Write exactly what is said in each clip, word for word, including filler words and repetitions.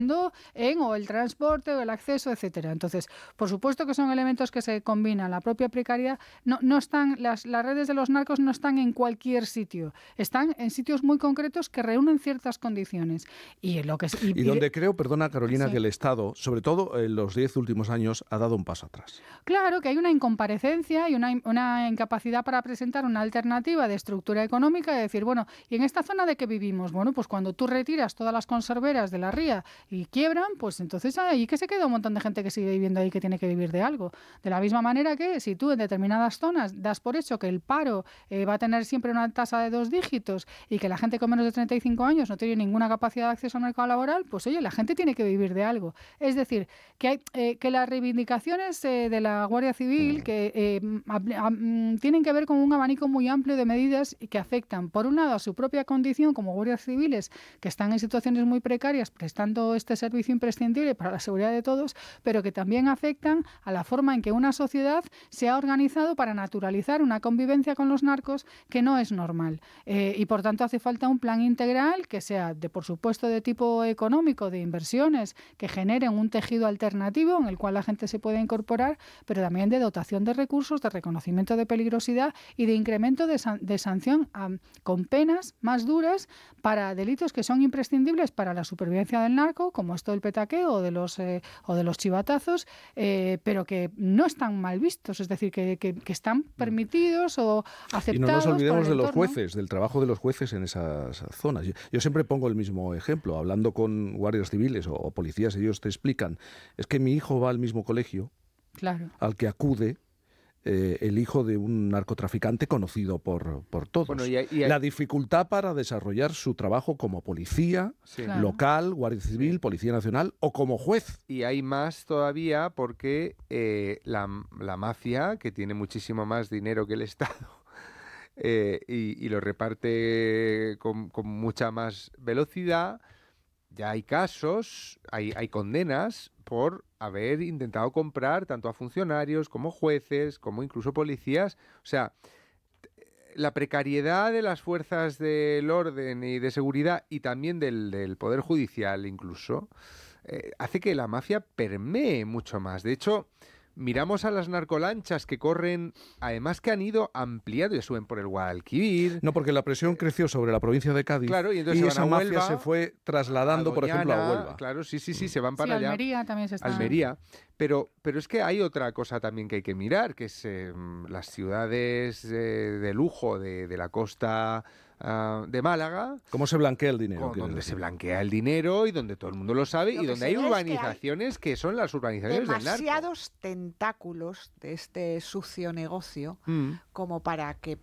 en o el transporte o el acceso, etcétera. Entonces, por supuesto que son elementos que se combinan. La propia precariedad, no, no están, las, las redes de los narcos no están en cualquier sitio, están en sitios muy concretos que reúnen ciertas condiciones. Y, lo que, y, y donde y, creo, perdona Carolina, sí. que el Estado, sobre todo en los diez últimos años, ha dado un paso atrás. Claro, que hay una incomparecencia y una, una incapacidad para presentar una alternativa de estructura económica y decir, bueno, ¿y en esta zona de qué vivimos? Bueno, pues cuando tú retiras todas las conserveras de la ría y quiebran, pues entonces ahí que se queda un montón de gente que sigue viviendo ahí que tiene que vivir de algo. De la misma manera que si tú en determinadas zonas das por hecho que el paro eh, va a tener siempre una tasa de dos dígitos y que la gente con menos de treinta y cinco años no tiene ninguna capacidad de acceso al mercado laboral, pues oye, la gente tiene que vivir de algo. Es decir, que, hay, eh, que las reivindicaciones eh, de la Guardia Civil que eh, a, a, tienen que ver con un abanico muy amplio de medidas que afectan, por un lado, a su propia condición como guardias civiles que están en situaciones muy precarias prestando este servicio imprescindible para la seguridad de todos, pero que también afectan a la forma en que una sociedad se ha organizado para naturalizar una convivencia con los narcos que no es normal. Eh, y por tanto hace falta un plan integral que sea, de por supuesto, de tipo económico, de inversiones, que generen un tejido alternativo en el cual la gente se pueda incorporar, pero también de dotación de recursos, de reconocimiento de peligrosidad y de incremento de, san- de sanción um, con penas más duras para delitos que son imprescindibles para la supervivencia del narco, como esto del petaqueo o de los, eh, o de los chivatazos, eh, pero que no están mal vistos, es decir, que, que, que están permitidos o aceptados. Y no nos olvidemos de los entorno. jueces, del trabajo de los jueces en esas zonas. Yo, yo siempre pongo el mismo ejemplo, hablando con guardias civiles o, o policías, ellos te explican, es que mi hijo va al mismo colegio claro. al que acude Eh, el hijo de un narcotraficante conocido por, por todos. Bueno, y hay, y hay... La dificultad para desarrollar su trabajo como policía sí. claro. local, Guardia Civil, sí. Policía Nacional o como juez. Y hay más todavía porque eh, la, la mafia, que tiene muchísimo más dinero que el Estado, eh, y, y lo reparte con, con mucha más velocidad, ya hay casos, hay, hay condenas por haber intentado comprar tanto a funcionarios como jueces, como incluso policías. O sea, la precariedad de las fuerzas del orden y de seguridad y también del, del Poder Judicial incluso, eh, hace que la mafia permee mucho más. De hecho, miramos a las narcolanchas que corren, además que han ido ampliando y suben por el Guadalquivir. No, porque la presión creció sobre la provincia de Cádiz claro, y, entonces y se esa van a mafia Huelva, se fue trasladando, por ejemplo, a Huelva. Claro, sí, sí, sí, se van para sí, allá. Almería también se está... Almería. Pero, pero es que hay otra cosa también que hay que mirar, que es eh, las ciudades eh, de lujo de, de la costa uh, de Málaga. ¿Cómo se blanquea el dinero? Con, donde decir? se blanquea el dinero y donde todo el mundo lo sabe lo y donde hay urbanizaciones que, hay que son las urbanizaciones del narco. Demasiados tentáculos de este sucio negocio mm. como para que,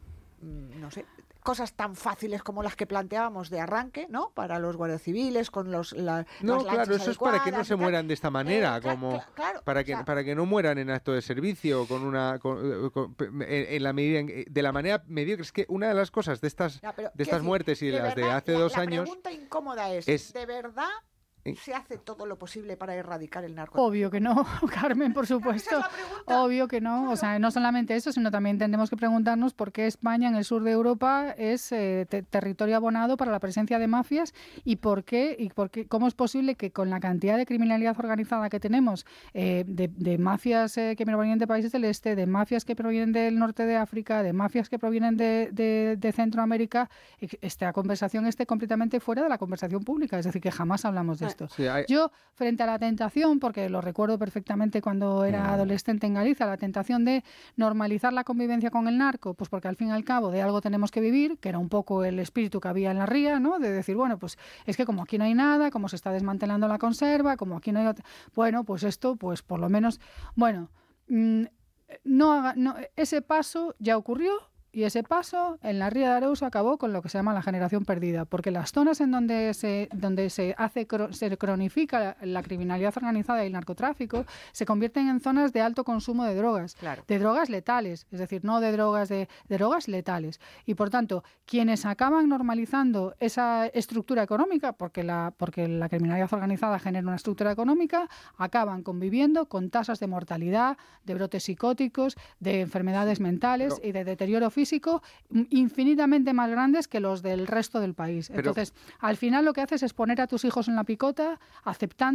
no sé, cosas tan fáciles como las que planteábamos de arranque, ¿no? Para los guardias civiles, con los la, No, las claro, eso es para que no se mueran de esta manera, eh, como cl- claro, para que o sea, para que no mueran en acto de servicio, con una con, con, en, en la medida en, de la manera mediocre. Es que una de las cosas de estas ya, pero, de estas muertes y de, de las verdad, de hace la, dos la años. La pregunta incómoda es, es ¿de verdad se hace todo lo posible para erradicar el narcotráfico? Obvio que no, Carmen, por supuesto. Obvio que no. Claro. O sea, no solamente eso, sino también tendremos que preguntarnos por qué España, en el sur de Europa, es eh, te- territorio abonado para la presencia de mafias y por qué y por qué, cómo es posible que con la cantidad de criminalidad organizada que tenemos, eh, de, de mafias eh, que provienen de países del este, de mafias que provienen del norte de África, de mafias que provienen de, de, de Centroamérica, esta conversación esté completamente fuera de la conversación pública. Es decir, que jamás hablamos de esto. Sí, hay... Yo, frente a la tentación, porque lo recuerdo perfectamente cuando era mm. adolescente en Galicia, la tentación de normalizar la convivencia con el narco, pues porque al fin y al cabo de algo tenemos que vivir, que era un poco el espíritu que había en la ría, ¿no? De decir, bueno, pues es que como aquí no hay nada, como se está desmantelando la conserva, como aquí no hay otra... Bueno, pues esto, pues por lo menos... Bueno, mmm, no haga, no, ese paso ya ocurrió. Y ese paso en la Ría de Arousa acabó con lo que se llama la generación perdida, porque las zonas en donde se donde se hace se cronifica la, la criminalidad organizada y el narcotráfico se convierten en zonas de alto consumo de drogas, claro. de drogas letales, es decir, no de drogas de, de drogas letales. Y por tanto, quienes acaban normalizando esa estructura económica, porque la porque la criminalidad organizada genera una estructura económica, acaban conviviendo con tasas de mortalidad, de brotes psicóticos, de enfermedades mentales Pero... y de deterioro físico infinitamente más grandes que los del resto del país. Entonces, Pero, al final lo que haces es poner a tus hijos en la picota, aceptando